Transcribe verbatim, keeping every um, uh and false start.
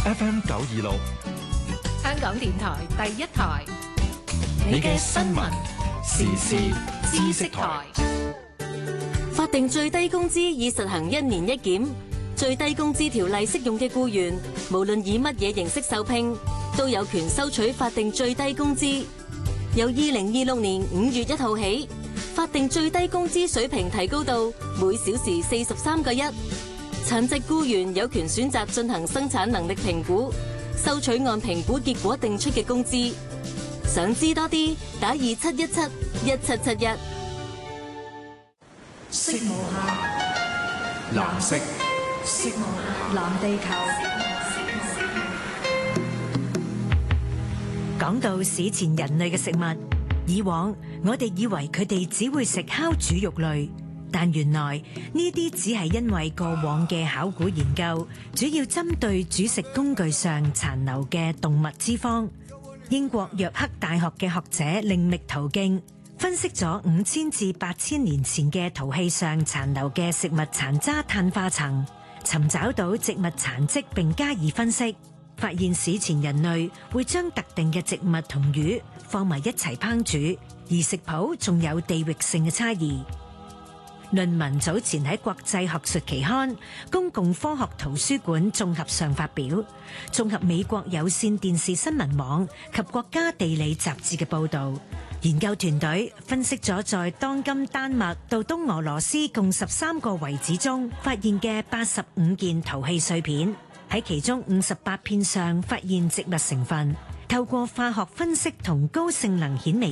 F M 九二六， 香港電台第一台， 你嘅新聞時事知識台。 法定最低工資已實行一年一檢，最低工資條例適用嘅僱員，無論以乜嘢形式受聘，都有權收取法定最低工資。由二零二六年五月一號起，法定最低工資水平提高到每小時四十三個一。殘疾僱員有權選擇進行生產能力評估，收取按評估結果定出嘅工資。想知多啲，打二七一七一七七一。 色無限， 藍色， 色無限，藍地球。講到史前人類嘅食物，以往我哋以為佢哋只會食烤煮肉類，但原來呢啲只係因為過往嘅考古研究，主要針對煮食工具上殘留嘅動物脂肪。英國約克大學嘅學者另覓途徑，分析咗五千至八千年前嘅陶器上殘留嘅食物殘渣碳化層，尋找到植物殘跡並加以分析，發現史前人類會將特定嘅植物同魚放埋一齊烹煮，而食譜仲有地域性嘅差異。論文早前喺國際學術期刊《公共科學圖書館綜合》上發表，綜合美國有線電視新聞網及國家地理雜誌嘅報導。研究團隊分析咗在當今丹麥到東俄羅斯共十三個遺址中發現嘅八十五件陶器碎片，喺其中五十八片上發現植物成分，透過化學分析同高性能顯微